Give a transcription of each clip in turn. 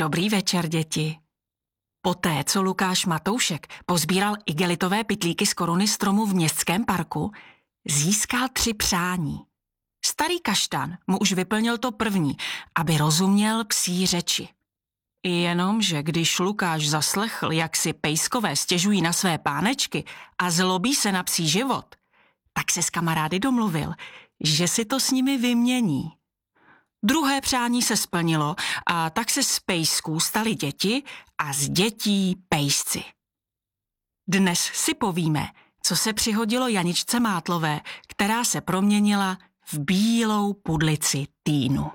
Dobrý večer, děti. Poté, co Lukáš Matoušek pozbíral igelitové pytlíky z koruny stromu v městském parku, získal 3 přání. Starý kaštan mu už vyplnil to první, aby rozuměl psí řeči. Jenomže když Lukáš zaslechl, jak si pejskové stěžují na své pánečky a zlobí se na psí život, tak se s kamarády domluvil, že si to s nimi vymění. Druhé přání se splnilo a tak se z pejsků stali děti a z dětí pejsci. Dnes si povíme, co se přihodilo Janičce Mátlové, která se proměnila v bílou pudlici Týnu.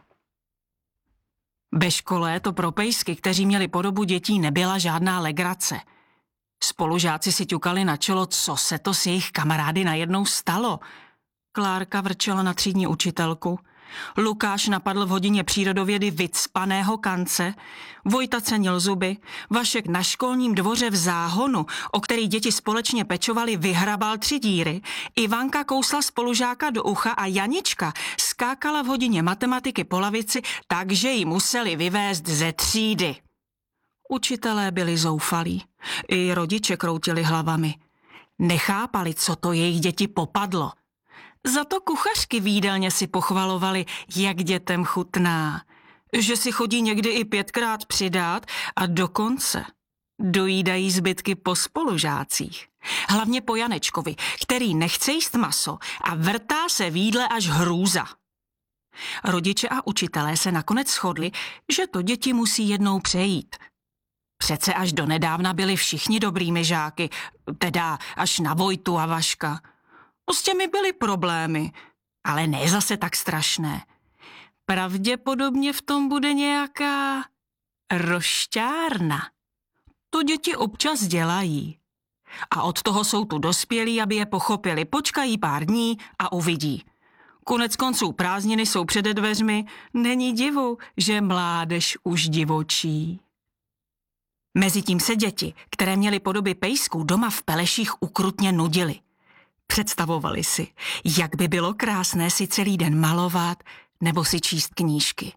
Ve škole to pro pejsky, kteří měli podobu dětí, nebyla žádná legrace. Spolužáci si ťukali na čelo, co se to s jejich kamarády najednou stalo. Klárka vrčela na třídní učitelku, Lukáš napadl v hodině přírodovědy vycpaného Kance, Vojta cenil zuby, Vašek na školním dvoře v záhonu, o který děti společně pečovali, vyhrabal 3 díry, Ivanka kousla spolužáka do ucha a Janička skákala v hodině matematiky po lavici, takže ji museli vyvést ze třídy. Učitelé byli zoufalí, i rodiče kroutili hlavami. Nechápali, co to jejich děti popadlo. Za to kuchařky v jídelně si pochvalovali, jak dětem chutná, že si chodí někdy i 5krát přidat a dokonce dojídají zbytky po spolužácích. Hlavně po Janečkovi, který nechce jíst maso a vrtá se v jídle až hrůza. Rodiče a učitelé se nakonec shodli, že to děti musí jednou přejít. Přece až donedávna byli všichni dobrými žáky, teda až na Vojtu a Vaška. S těmi byly problémy, ale ne zase tak strašné. Pravděpodobně v tom bude nějaká rošťárna. To děti občas dělají. A od toho jsou tu dospělí, aby je pochopili. Počkají pár dní a uvidí. Koneckonců prázdniny jsou přede dveřmi, není divu, že mládež už divočí. Mezitím se děti, které měly podoby pejsků, doma v Peleších ukrutně nudily. Představovali si, jak by bylo krásné si celý den malovat nebo si číst knížky.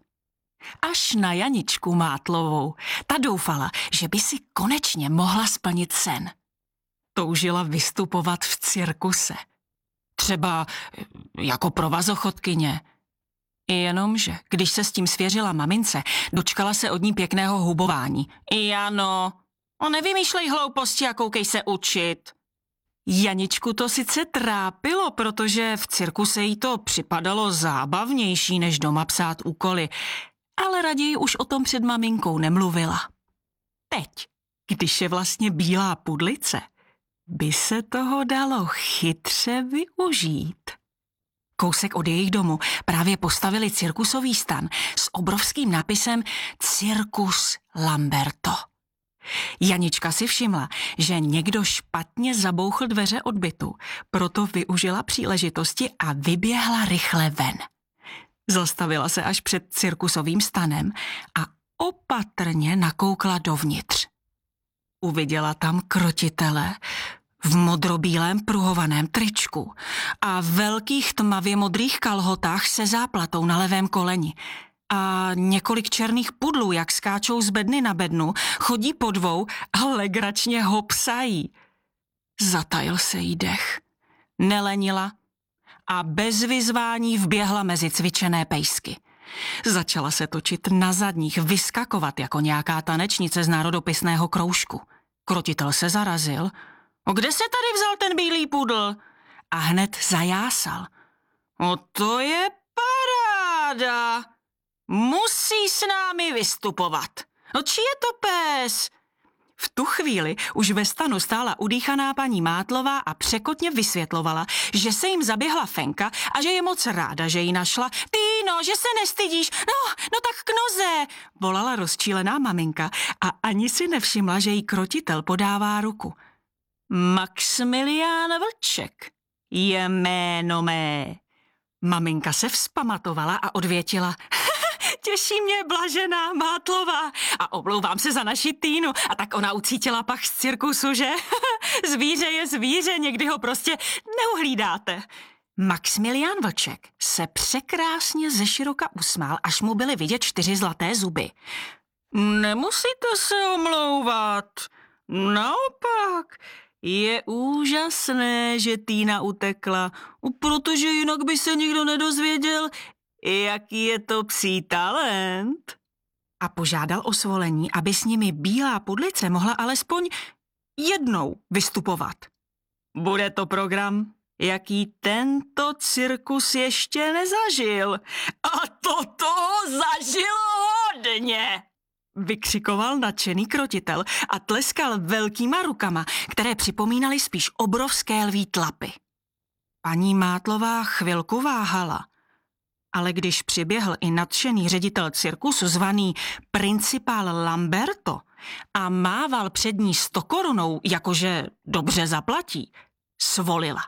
Až na Janičku Mátlovou, ta doufala, že by si konečně mohla splnit sen. Toužila vystupovat v cirkuse. Třeba jako provazochodkyně. Jenomže, když se s tím svěřila mamince, dočkala se od ní pěkného hubování. Jano, nevymýšlej hlouposti a koukej se učit. Janičku to sice trápilo, protože v cirkuse jí to připadalo zábavnější, než doma psát úkoly, ale raději už o tom před maminkou nemluvila. Teď, když je vlastně bílá pudlice, by se toho dalo chytře využít. Kousek od jejich domu právě postavili cirkusový stan s obrovským nápisem Cirkus Lamberto. Janička si všimla, že někdo špatně zabouchl dveře od bytu, proto využila příležitosti a vyběhla rychle ven. Zastavila se až před cirkusovým stanem a opatrně nakoukla dovnitř. Uviděla tam krotitele v modrobílém pruhovaném tričku a velkých tmavě modrých kalhotách se záplatou na levém koleni. A několik černých pudlů, jak skáčou z bedny na bednu, chodí po 2 a legračně hopsají. Zatajil se jí dech. Nelenila a bez vyzvání vběhla mezi cvičené pejsky. Začala se točit na zadních, vyskakovat jako nějaká tanečnice z národopisného kroužku. Krotitel se zarazil. Kde se tady vzal ten bílý pudl? A hned zajásal. To je paráda! Musí s námi vystupovat. Čí je to pes? V tu chvíli už ve stanu stála udýchaná paní Mátlová a překotně vysvětlovala, že se jim zaběhla Fenka a že je moc ráda, že ji našla. Týno, že se nestydíš? No tak k noze, volala rozčílená maminka a ani si nevšimla, že jí krotitel podává ruku. Maxmilián Vlček je jméno mé. Maminka se vzpamatovala a odvětila. Těší mě Blažená Mátlová a omlouvám se za naši Týnu. A tak ona ucítila pach z cirkusu, že? Zvíře je zvíře, někdy ho prostě neuhlídáte. Maxmilián Vlček se překrásně zeširoka usmál, až mu byly vidět 4 zlaté zuby. Nemusíte se omlouvat. Naopak, je úžasné, že Týna utekla, protože jinak by se nikdo nedozvěděl, jaký je to psí talent. A požádal o svolení, aby s nimi Bílá pudlice mohla alespoň jednou vystupovat. Bude to program, jaký tento cirkus ještě nezažil. A to zažil hodně! Vykřikoval nadšený krotitel a tleskal velkýma rukama, které připomínaly spíš obrovské lví tlapy. Paní Mátlová chvilku váhala, ale když přiběhl i nadšený ředitel cirkusu zvaný principál Lamberto a mával před ní 100 korunou, jakože dobře zaplatí, svolila.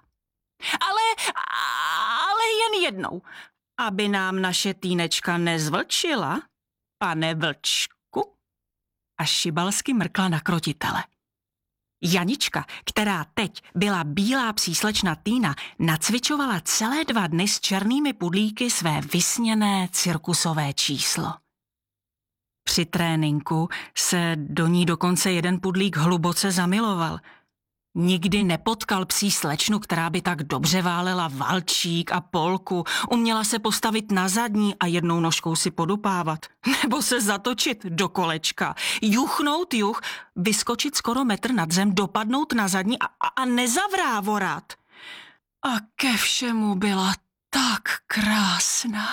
Ale jen jednou, aby nám naše Týnečka nezvlčila, pane vlčku. A šibalsky mrkla na krotitele. Janička, která teď byla bílá psí slečna Týna, nacvičovala celé 2 dny s černými pudlíky své vysněné cirkusové číslo. Při tréninku se do ní dokonce jeden pudlík hluboce zamiloval. Nikdy nepotkal psí slečnu, která by tak dobře válela valčík a polku, uměla se postavit na zadní a jednou nožkou si podupávat, nebo se zatočit do kolečka, juchnout juch, vyskočit skoro metr nad zem, dopadnout na zadní a nezavrávorat. A ke všemu byla tak krásná.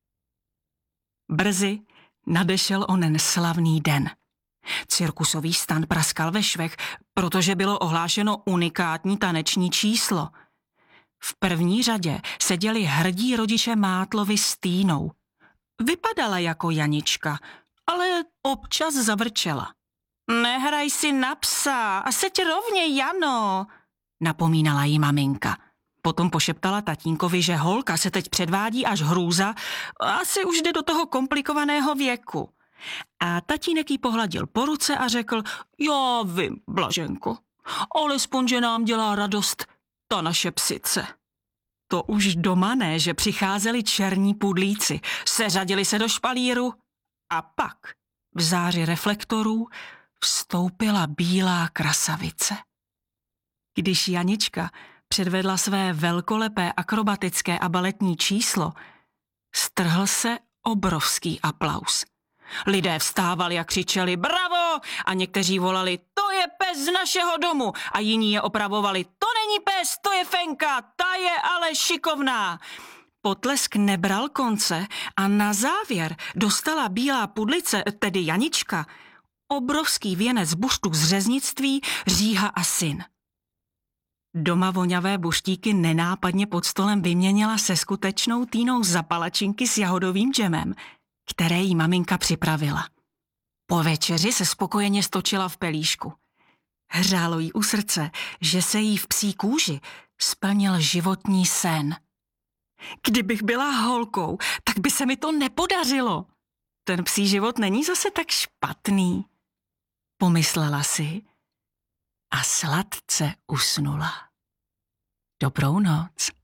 Brzy nadešel onen slavný den. Cirkusový stan praskal ve švech, protože bylo ohlášeno unikátní taneční číslo. V první řadě seděli hrdí rodiče Mátlovy s Týnou. Vypadala jako Janička, ale občas zavrčela. Nehraj si na psa a seď rovně, Jano, napomínala jí maminka. Potom pošeptala tatínkovi, že holka se teď předvádí až hrůza, asi už jde do toho komplikovaného věku. A tatínek jí pohladil po ruce a řekl, já vím, Blaženko, alespoň, že nám dělá radost ta naše psice. To už doma ne, že přicházeli černí pudlíci, seřadili se do špalíru a pak v záři reflektorů vstoupila bílá krasavice. Když Janička předvedla své velkolepé akrobatické a baletní číslo, strhl se obrovský aplaus. Lidé vstávali a křičeli bravo a někteří volali to je pes z našeho domu a jiní je opravovali to není pes, to je Fenka, ta je ale šikovná. Potlesk nebral konce a na závěr dostala bílá pudlice, tedy Janička, obrovský věnec buštů z řeznictví, Říha a syn. Doma voňavé buštíky nenápadně pod stolem vyměnila se skutečnou Týnou za palačinky s jahodovým džemem, které jí maminka připravila. Po večeři se spokojeně stočila v pelíšku. Hřálo jí u srdce, že se jí v psí kůži splnil životní sen. Kdybych byla holkou, tak by se mi to nepodařilo. Ten psí život není zase tak špatný. Pomyslela si a sladce usnula. Dobrou noc.